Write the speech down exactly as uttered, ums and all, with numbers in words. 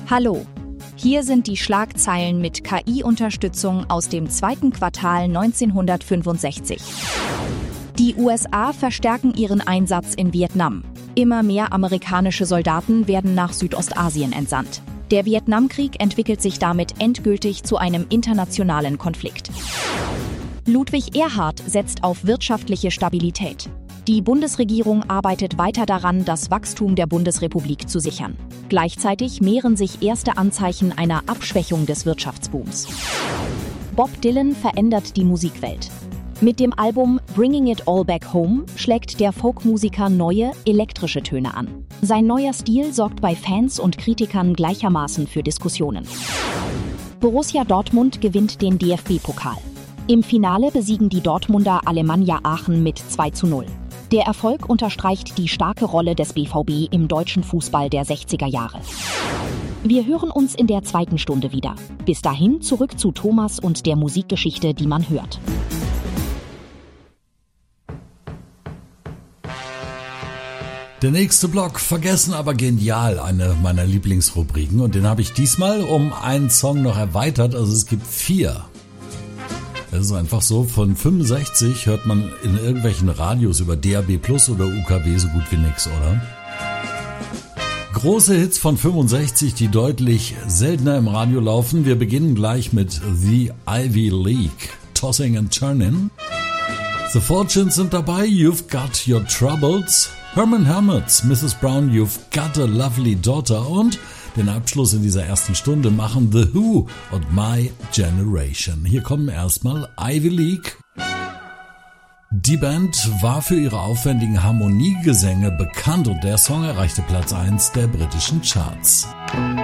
Hallo, hier sind die Schlagzeilen mit K I-Unterstützung aus dem zweiten Quartal neunzehnhundertfünfundsechzig. Die U S A verstärken ihren Einsatz in Vietnam. Immer mehr amerikanische Soldaten werden nach Südostasien entsandt. Der Vietnamkrieg entwickelt sich damit endgültig zu einem internationalen Konflikt. Ludwig Erhard setzt auf wirtschaftliche Stabilität. Die Bundesregierung arbeitet weiter daran, das Wachstum der Bundesrepublik zu sichern. Gleichzeitig mehren sich erste Anzeichen einer Abschwächung des Wirtschaftsbooms. Bob Dylan verändert die Musikwelt. Mit dem Album Bringing It All Back Home schlägt der Folkmusiker neue, elektrische Töne an. Sein neuer Stil sorgt bei Fans und Kritikern gleichermaßen für Diskussionen. Borussia Dortmund gewinnt den D F B-Pokal. Im Finale besiegen die Dortmunder Alemannia Aachen mit zwei zu null. Der Erfolg unterstreicht die starke Rolle des B V B im deutschen Fußball der sechziger Jahre. Wir hören uns in der zweiten Stunde wieder. Bis dahin zurück zu Thomas und der Musikgeschichte, die man hört. Der nächste Block, vergessen aber genial, eine meiner Lieblingsrubriken. Und den habe ich diesmal um einen Song noch erweitert, also es gibt vier. Es ist einfach so, von fünfundsechzig hört man in irgendwelchen Radios über D A B Plus oder U K W so gut wie nix, oder? Große Hits von fünfundsechzig, die deutlich seltener im Radio laufen. Wir beginnen gleich mit The Ivy League, Tossing and Turning. The Fortunes sind dabei, You've Got Your Troubles. Herman Hermits, Missus Brown, You've Got a Lovely Daughter. Und den Abschluss in dieser ersten Stunde machen The Who und My Generation. Hier kommen erstmal Ivy League. Die Band war für ihre aufwendigen Harmoniegesänge bekannt und der Song erreichte Platz eins der britischen Charts.